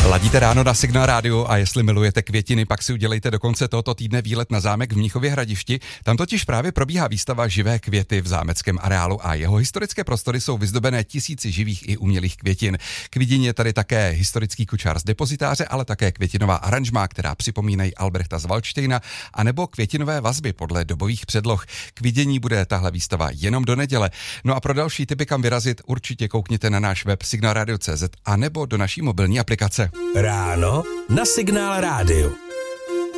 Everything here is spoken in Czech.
Ladíte ráno na Signál rádiu a jestli milujete květiny, pak si udělejte do konce tohoto týdne výlet na zámek v Mnichově Hradišti. Tam totiž právě probíhá výstava Živé květy v zámeckém areálu a jeho historické prostory jsou vyzdobené tisíci živých i umělých květin. K vidění je tady také historický kočár z depozitáře, ale také květinová aranžmá, která připomínají Albrechta z Valdštejna, anebo květinové vazby podle dobových předloh. K vidění bude tahle výstava jenom do neděle. No a pro další tipy, kam vyrazit, určitě koukněte na náš web signalradio.cz a nebo do naší mobilní aplikace. Ráno na Signál rádiu.